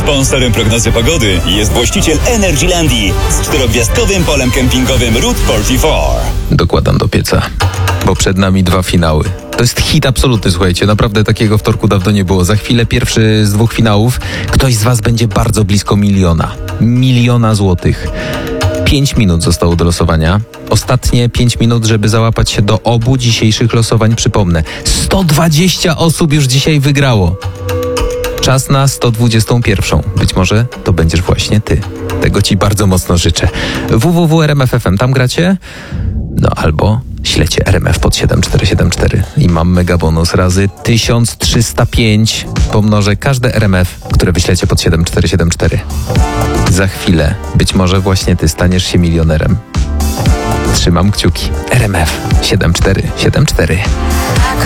Sponsorem prognozy pogody jest właściciel Energylandii z 4-gwiazdkowym polem kempingowym Route 44. Dokładam do pieca, bo przed nami 2 finały. To jest hit absolutny, słuchajcie, naprawdę takiego wtorku dawno nie było. Za chwilę pierwszy z 2 finałów. Ktoś z was będzie bardzo blisko miliona złotych. 5 minut zostało do losowania. Ostatnie 5 minut, żeby załapać się do obu dzisiejszych losowań. Przypomnę, 120 osób już dzisiaj wygrało. Czas na 121. Być może to będziesz właśnie ty. Tego ci bardzo mocno życzę. www.rmf.fm, tam gracie? No albo ślecie RMF pod 7474 i mam mega bonus razy 1305. Pomnożę każde RMF, które wyślecie pod 7474. Za chwilę być może właśnie ty staniesz się milionerem. Trzymam kciuki. RMF 7474.